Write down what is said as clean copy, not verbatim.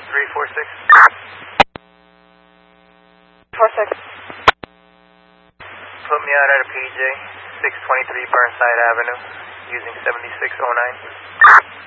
346. 46. Put me out at a PJ, 623 Burnside Avenue, using 7609.